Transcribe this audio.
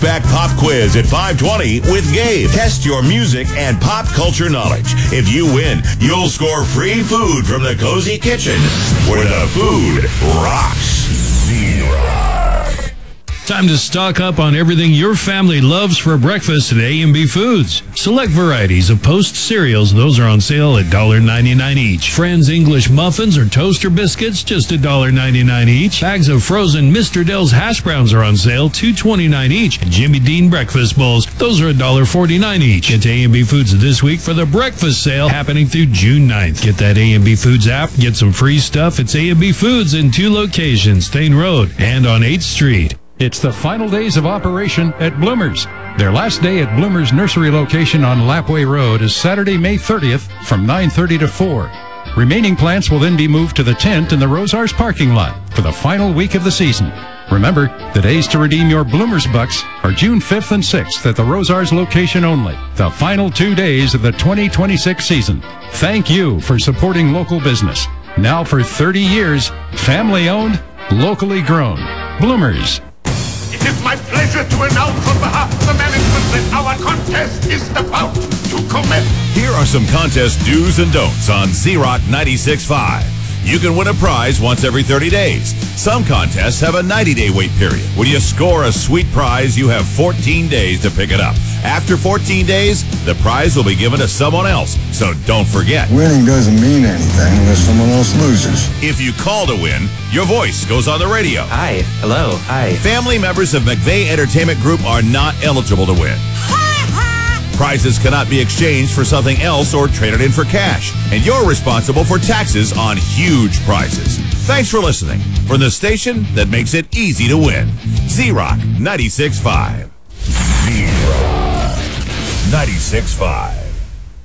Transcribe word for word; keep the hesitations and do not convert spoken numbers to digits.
Back Pop Quiz at five twenty with Gabe. Test your music and pop culture knowledge. If you win, you'll score free food from the Cozy Kitchen, where the food rocks. Z-Rock. Time to stock up on everything your family loves for breakfast at A and B Foods. Select varieties of Post cereals. Those are on sale at one dollar ninety-nine each. Friends English muffins or toaster biscuits, just one dollar ninety-nine each. Bags of frozen Mister Dell's hash browns are on sale, two twenty-nine each. And Jimmy Dean breakfast bowls, those are one dollar forty-nine each. Get to A and B Foods this week for the breakfast sale happening through June ninth. Get that A and B Foods app, get some free stuff. It's A and B Foods in two locations, Thane Road and on eighth street. It's the final days of operation at Bloomers. Their last day at Bloomers Nursery location on Lapway Road is Saturday, May thirtieth from nine thirty to four. Remaining plants will then be moved to the tent in the Rosars parking lot for the final week of the season. Remember, the days to redeem your Bloomers bucks are June fifth and sixth at the Rosars location only. The final two days of the twenty twenty-six season. Thank you for supporting local business. Now for thirty years, family owned, locally grown. Bloomers. It is my pleasure to announce on behalf of the management that our contest is about to commence. Here are some contest do's and don'ts on Z-Rock ninety-six point five. You can win a prize once every thirty days. Some contests have a ninety-day wait period. When you score a sweet prize, you have fourteen days to pick it up. After fourteen days, the prize will be given to someone else. So don't forget. Winning doesn't mean anything unless someone else loses. If you call to win, your voice goes on the radio. Hi. Hello. Hi. Family members of McVeigh Entertainment Group are not eligible to win. Prizes cannot be exchanged for something else or traded in for cash. And you're responsible for taxes on huge prizes. Thanks for listening. From the station that makes it easy to win. Z-Rock ninety-six point five. Z-Rock ninety-six point five.